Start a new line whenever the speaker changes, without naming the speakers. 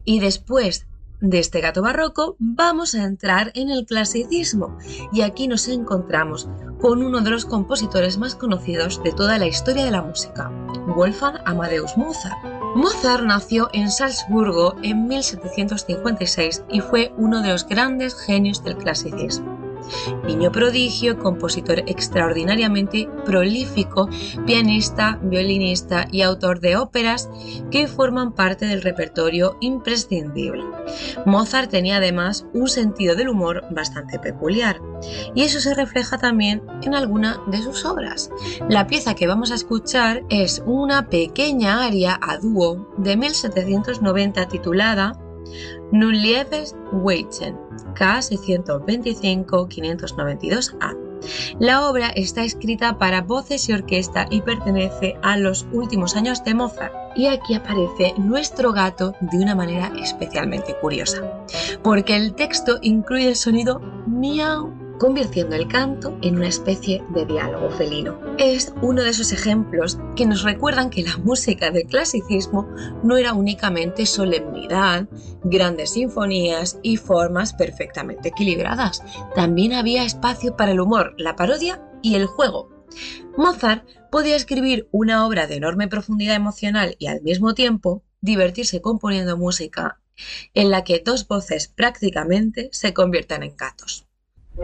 Y después de este gato barroco vamos a entrar en el clasicismo y aquí nos encontramos con uno de los compositores más conocidos de toda la historia de la música, Wolfgang Amadeus Mozart. Mozart nació en Salzburgo en 1756 y fue uno de los grandes genios del clasicismo. Niño prodigio, compositor extraordinariamente prolífico, pianista, violinista y autor de óperas que forman parte del repertorio imprescindible. Mozart tenía además un sentido del humor bastante peculiar y eso se refleja también en alguna de sus obras. La pieza que vamos a escuchar es una pequeña aria a dúo de 1790 titulada Nun liebes Weichen, K625-592A. La obra está escrita para voces y orquesta y pertenece a los últimos años de Mozart. Y aquí aparece nuestro gato de una manera especialmente curiosa, porque el texto incluye el sonido miau, convirtiendo el canto en una especie de diálogo felino. Es uno de esos ejemplos que nos recuerdan que la música del clasicismo no era únicamente solemnidad, grandes sinfonías y formas perfectamente equilibradas. También había espacio para el humor, la parodia y el juego. Mozart podía escribir una obra de enorme profundidad emocional y al mismo tiempo divertirse componiendo música en la que dos voces prácticamente se conviertan en gatos.